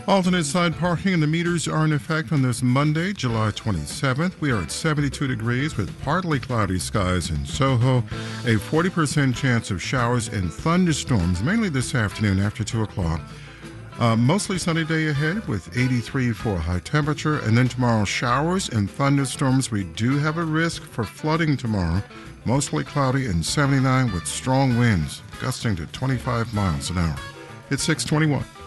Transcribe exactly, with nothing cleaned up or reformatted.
Alternate side parking and the meters are in effect on this Monday, July twenty-seventh. We are at seventy-two degrees with partly cloudy skies in Soho. A forty percent chance of showers and thunderstorms, mainly this afternoon after two o'clock. Uh, mostly sunny day ahead with eighty-three for a high temperature. And then tomorrow, showers and thunderstorms. We do have a risk for flooding tomorrow. Mostly cloudy and seventy-nine with strong winds, gusting to twenty-five miles an hour. It's six twenty-one.